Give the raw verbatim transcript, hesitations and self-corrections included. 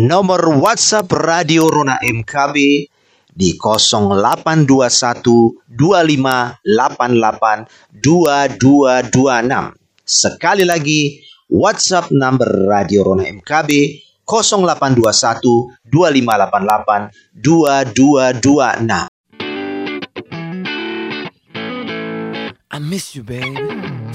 Nomor WhatsApp Radio Rona M K B di nol delapan dua satu dua lima delapan delapan dua dua dua enam. Sekali lagi, WhatsApp number Radio Rona M K B nol delapan dua satu dua lima delapan delapan dua dua dua enam. I miss you, baby.